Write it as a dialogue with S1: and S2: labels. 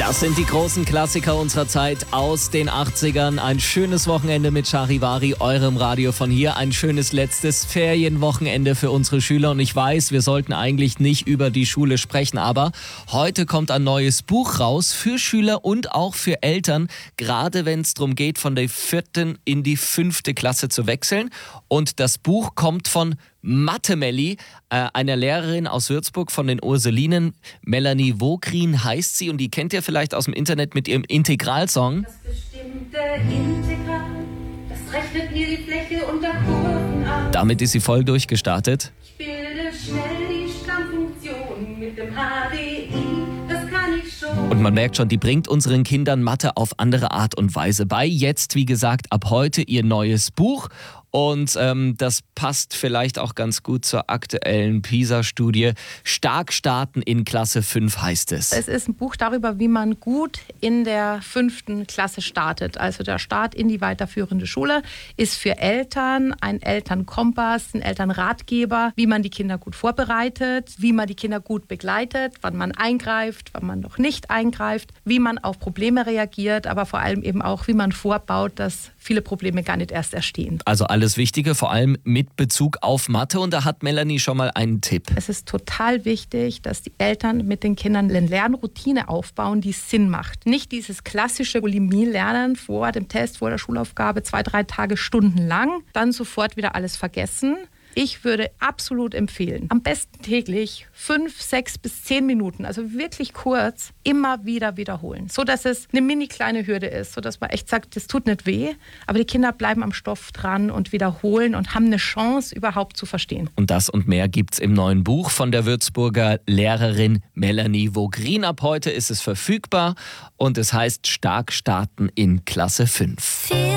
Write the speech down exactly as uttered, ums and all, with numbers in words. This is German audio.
S1: Das sind die großen Klassiker unserer Zeit aus den achtzigern. Ein schönes Wochenende mit Charivari, eurem Radio von hier. Ein schönes letztes Ferienwochenende für unsere Schüler. Und ich weiß, wir sollten eigentlich nicht über die Schule sprechen, aber heute kommt ein neues Buch raus für Schüler und auch für Eltern, gerade wenn es darum geht, von der vierten in die fünfte Klasse zu wechseln. Und das Buch kommt von Mathe-Melli, äh, einer Lehrerin aus Würzburg von den Ursulinen. Melanie Vogrin heißt sie und die kennt ihr vielleicht aus dem Internet mit ihrem Integralsong.
S2: Das bestimmte Integral, das rechnet mir die Fläche unter Kurven an.
S1: Damit ist sie voll durchgestartet.
S2: Ich bilde schnell die Stammfunktion mit dem H D I, das kann ich schon.
S1: Und man merkt schon, die bringt unseren Kindern Mathe auf andere Art und Weise bei. Jetzt, wie gesagt, ab heute ihr neues Buch. Und ähm, das passt vielleicht auch ganz gut zur aktuellen PISA-Studie. Stark starten in Klasse fünf heißt es.
S3: Es ist ein Buch darüber, wie man gut in der fünften Klasse startet. Also der Start in die weiterführende Schule ist für Eltern ein Elternkompass, ein Elternratgeber, wie man die Kinder gut vorbereitet, wie man die Kinder gut begleitet, wann man eingreift, wann man noch nicht eingreift, wie man auf Probleme reagiert, aber vor allem eben auch, wie man vorbaut, dass viele Probleme gar nicht erst entstehen.
S1: Also alles Wichtige, vor allem mit Bezug auf Mathe. Und da hat Melanie schon mal einen Tipp.
S3: Es ist total wichtig, dass die Eltern mit den Kindern eine Lernroutine aufbauen, die Sinn macht. Nicht dieses klassische Bulimie-Lernen vor dem Test, vor der Schulaufgabe, zwei, drei Tage stundenlang, dann sofort wieder alles vergessen. Ich würde absolut empfehlen, am besten täglich fünf, sechs bis zehn Minuten, also wirklich kurz, immer wieder wiederholen, so dass es eine mini kleine Hürde ist, so dass man echt sagt, das tut nicht weh, aber die Kinder bleiben am Stoff dran und wiederholen und haben eine Chance, überhaupt zu verstehen.
S1: Und das und mehr gibt's im neuen Buch von der Würzburger Lehrerin Melanie Vogrin. Ab heute ist es verfügbar und es heißt Stark starten in Klasse fünf.